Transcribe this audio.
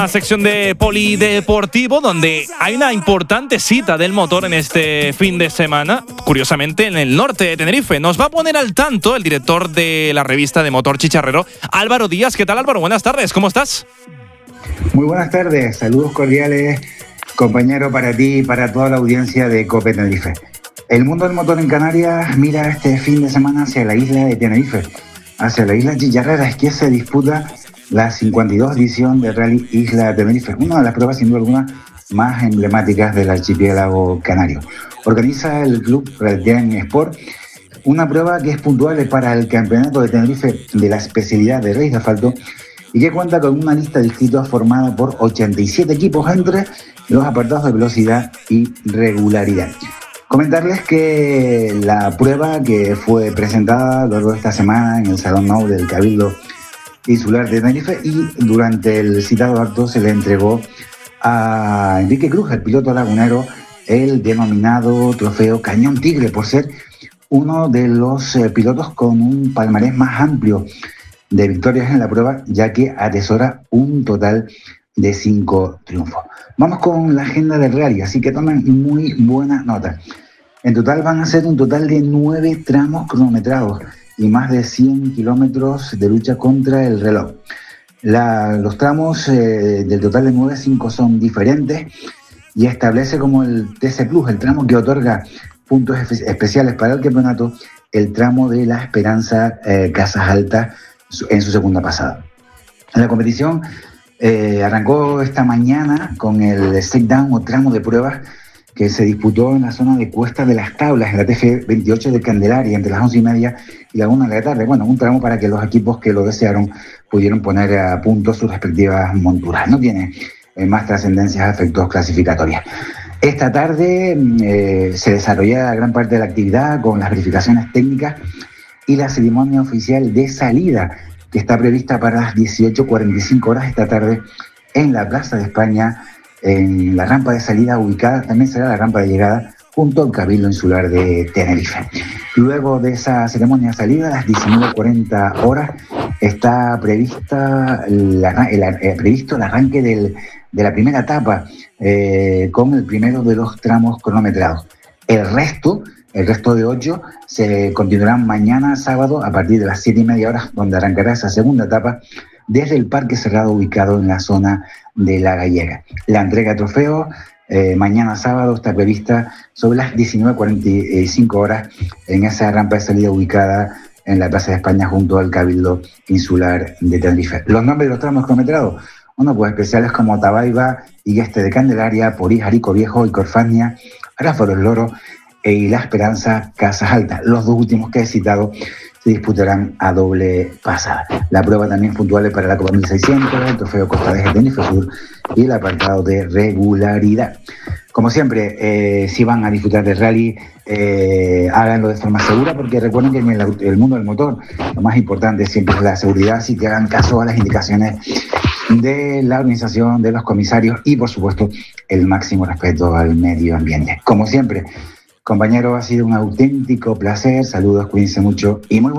La sección de polideportivo, donde hay una importante cita del motor en este fin de semana, curiosamente en el norte de Tenerife. Nos va a poner al tanto el director de la revista de Motor Chicharrero, Álvaro Díaz. ¿Qué tal, Álvaro? Buenas tardes, ¿cómo estás? Muy buenas tardes, saludos cordiales, compañero, para ti y para toda la audiencia de COPE Tenerife. El mundo del motor en Canarias mira este fin de semana hacia la isla de Tenerife, hacia la isla Chicharrera. Es que se disputa la 52 edición de Rally Isla de Tenerife, una de las pruebas sin duda alguna más emblemáticas del archipiélago canario. Organiza el club Rally Sport una prueba que es puntual para el campeonato de Tenerife de la especialidad de rally de asfalto y que cuenta con una lista de inscritos formada por 87 equipos entre los apartados de velocidad y regularidad. Comentarles que la prueba que fue presentada a lo largo de esta semana en el Salón Nou del Cabildo Insular de Tenerife, y durante el citado acto se le entregó a Enrique Cruz, el piloto lagunero, el denominado trofeo Cañón Tigre, por ser uno de los pilotos con un palmarés más amplio de victorias en la prueba, ya que atesora un total de 5 triunfos. Vamos con la agenda del rally, así que tomen muy buena nota. En total van a ser un total de 9 tramos cronometrados y más de 100 kilómetros de lucha contra el reloj. Los tramos del total de 9, 5 son diferentes y establece como el TC Plus, el tramo que otorga puntos especiales para el campeonato, el tramo de la Esperanza Casas Altas en su segunda pasada. La competición arrancó esta mañana con el shakedown o tramo de pruebas que se disputó en la zona de Cuesta de las Tablas, en la TF28 de Candelaria, entre las 11:30 y la 1 de la tarde. Bueno, un tramo para que los equipos que lo desearon pudieron poner a punto sus respectivas monturas. No tiene más trascendencias a efectos clasificatorias. Esta tarde se desarrolla gran parte de la actividad con las verificaciones técnicas y la ceremonia oficial de salida, que está prevista para las 18:45 horas esta tarde en la Plaza de España, en la rampa de salida ubicada, también será la rampa de llegada junto al Cabildo Insular de Tenerife. Luego de esa ceremonia de salida, a las 19:40 horas, está previsto el arranque de la primera etapa con el primero de los tramos cronometrados. El resto de 8 se continuarán mañana sábado a partir de las 7:30 horas, donde arrancará esa segunda etapa desde el Parque Cerrado ubicado en la zona de La Gallega. La entrega de trofeos mañana sábado está prevista sobre las 19:45 horas en esa rampa de salida ubicada en la Plaza de España junto al Cabildo Insular de Tenerife. Los nombres de los tramos cronometrados, bueno, pues especiales como Tabaiba y Este de Candelaria, Porís, Arico Viejo y Corfania, Ráfaro el Loro y La Esperanza Casas Altas. Los dos últimos que he citado se disputarán a doble pasada. La prueba también es puntual para la Copa 1600, el trofeo Costa de Tenerife Sur y el apartado de regularidad. Como siempre, si van a disfrutar del rally, háganlo de forma segura, porque recuerden que en el mundo del motor lo más importante siempre es la seguridad, así que hagan caso a las indicaciones de la organización, de los comisarios y, por supuesto, el máximo respeto al medio ambiente. Como siempre, compañero, ha sido un auténtico placer. Saludos, cuídense mucho y muy buenas.